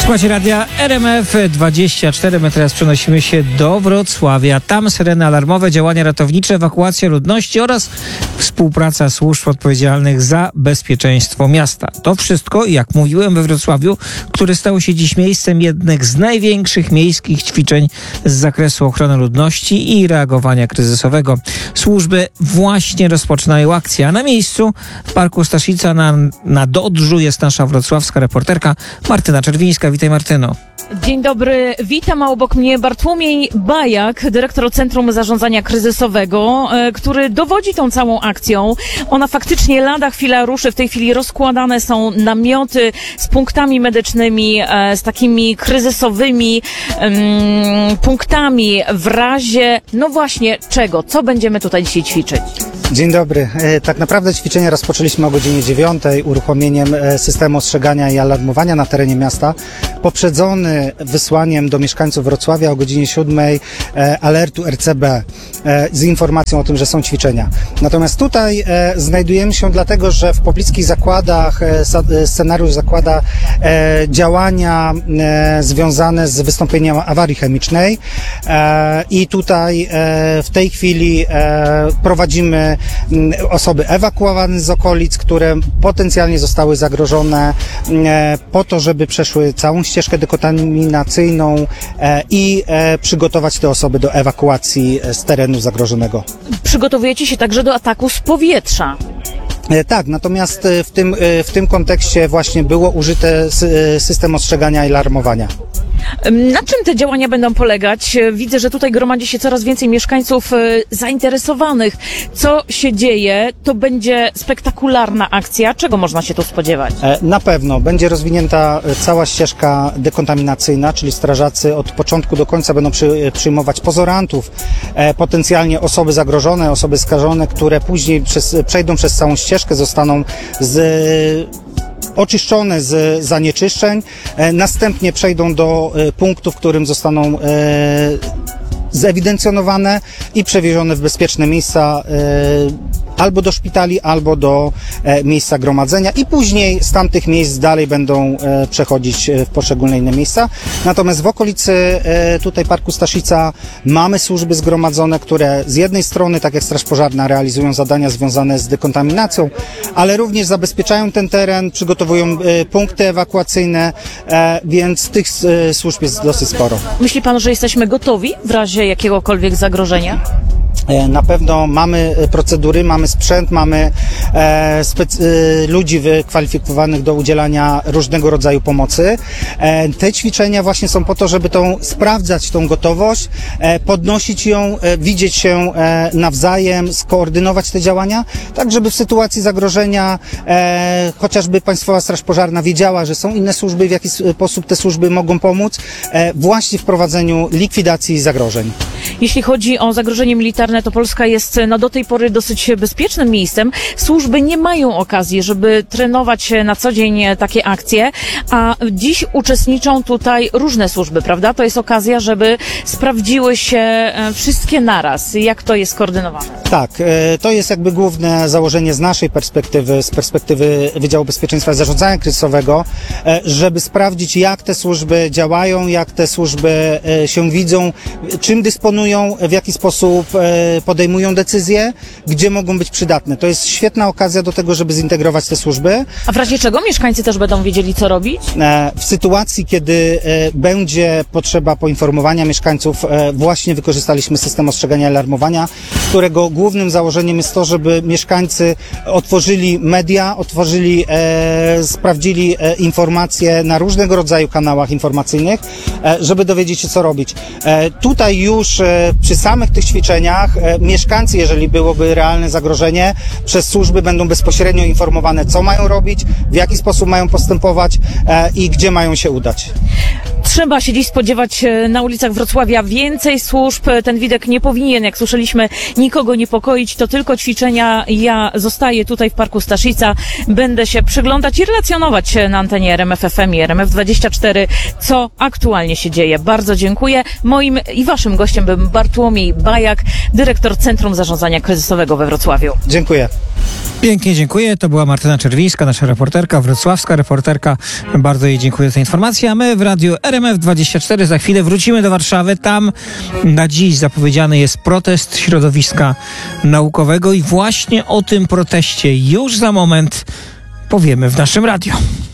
Słuchajcie radia RMF 24. My teraz przenosimy się do Wrocławia. Tam syreny alarmowe, działania ratownicze, ewakuacja ludności oraz współpraca służb odpowiedzialnych za bezpieczeństwo miasta. To wszystko, jak mówiłem, we Wrocławiu, które stało się dziś miejscem jednych z największych miejskich ćwiczeń z zakresu ochrony ludności i reagowania kryzysowego. Służby właśnie rozpoczynają akcję, a na miejscu w Parku Staszica na Dodrzu jest nasza wrocławska reporterka Martyna Czerwińska. Witaj, Martyno. Dzień dobry, witam, a obok mnie Bartłomiej Bajak, dyrektor Centrum Zarządzania Kryzysowego, który dowodzi tą całą akcją. Ona faktycznie lada chwila ruszy, w tej chwili rozkładane są namioty z punktami medycznymi, z takimi kryzysowymi punktami w razie, no właśnie, czego? Co będziemy tutaj dzisiaj ćwiczyć? Dzień dobry. Tak naprawdę ćwiczenia rozpoczęliśmy o godzinie 9 uruchomieniem systemu ostrzegania i alarmowania na terenie miasta, poprzedzony wysłaniem do mieszkańców Wrocławia o godzinie 7 alertu RCB z informacją o tym, że są ćwiczenia. Natomiast tutaj znajdujemy się dlatego, że w pobliskich zakładach scenariusz zakłada działania związane z wystąpieniem awarii chemicznej i tutaj w tej chwili prowadzimy osoby ewakuowane z okolic, które potencjalnie zostały zagrożone po to, żeby przeszły całą ścieżkę dekontaminacyjną i przygotować te osoby do ewakuacji z terenu zagrożonego. Przygotowujecie się także do ataku z powietrza. Tak, natomiast w tym kontekście właśnie było użyte system ostrzegania i alarmowania. Na czym te działania będą polegać? Widzę, że tutaj gromadzi się coraz więcej mieszkańców zainteresowanych. Co się dzieje? To będzie spektakularna akcja. Czego można się tu spodziewać? Na pewno będzie rozwinięta cała ścieżka dekontaminacyjna, czyli strażacy od początku do końca będą przyjmować pozorantów, potencjalnie osoby zagrożone, skażone, które później przejdą przez całą ścieżkę, zostaną oczyszczone z zanieczyszczeń, następnie przejdą do punktu, w którym zostaną zewidencjonowane i przewiezione w bezpieczne miejsca, albo do szpitali, albo do miejsca gromadzenia i później z tamtych miejsc dalej będą przechodzić w poszczególne inne miejsca. Natomiast w okolicy tutaj Parku Staszica mamy służby zgromadzone, które z jednej strony, tak jak Straż Pożarna, realizują zadania związane z dekontaminacją, ale również zabezpieczają ten teren, przygotowują punkty ewakuacyjne, więc tych służb jest dosyć sporo. Myśli pan, że jesteśmy gotowi w razie jakiegokolwiek zagrożenia? Na pewno mamy procedury, mamy sprzęt, mamy ludzi wykwalifikowanych do udzielania różnego rodzaju pomocy. Te ćwiczenia właśnie są po to, żeby sprawdzać tą gotowość, podnosić ją, widzieć się nawzajem, skoordynować te działania, tak żeby w sytuacji zagrożenia chociażby Państwowa Straż Pożarna wiedziała, że są inne służby, w jaki sposób te służby mogą pomóc właśnie w prowadzeniu likwidacji zagrożeń. Jeśli chodzi o zagrożenie militarne, to Polska jest do tej pory dosyć bezpiecznym miejscem. Służby nie mają okazji, żeby trenować na co dzień takie akcje, a dziś uczestniczą tutaj różne służby, prawda? To jest okazja, żeby sprawdziły się wszystkie naraz. Jak to jest koordynowane? Tak, to jest jakby główne założenie z naszej perspektywy, z perspektywy Wydziału Bezpieczeństwa i Zarządzania Kryzysowego, żeby sprawdzić, jak te służby działają, jak te służby się widzą, czym dysponują, w jaki sposób podejmują decyzje, gdzie mogą być przydatne. To jest świetna okazja do tego, żeby zintegrować te służby. A w razie czego mieszkańcy też będą wiedzieli, co robić? W sytuacji, kiedy będzie potrzeba poinformowania mieszkańców, właśnie wykorzystaliśmy system ostrzegania i alarmowania, którego głównym założeniem jest to, żeby mieszkańcy otworzyli media, sprawdzili informacje na różnego rodzaju kanałach informacyjnych, żeby dowiedzieć się, co robić. Tutaj już przy samych tych ćwiczeniach mieszkańcy, jeżeli byłoby realne zagrożenie, przez służby będą bezpośrednio informowane, co mają robić, w jaki sposób mają postępować i gdzie mają się udać. Trzeba się dziś spodziewać na ulicach Wrocławia więcej służb. Ten widok nie powinien, jak słyszeliśmy, nikogo niepokoić. To tylko ćwiczenia. Ja zostaję tutaj w Parku Staszica. Będę się przyglądać i relacjonować na antenie RMF FM i RMF24, co aktualnie się dzieje. Bardzo dziękuję. Moim i waszym gościem był Bartłomiej Bajak, dyrektor Centrum Zarządzania Kryzysowego we Wrocławiu. Dziękuję. Pięknie dziękuję. To była Martyna Czerwińska, nasza reporterka, wrocławska reporterka. Bardzo jej dziękuję za tę informację. A my w radiu RMF24 za chwilę wrócimy do Warszawy. Tam na dziś zapowiedziany jest protest środowiska naukowego i właśnie o tym proteście już za moment powiemy w naszym radiu.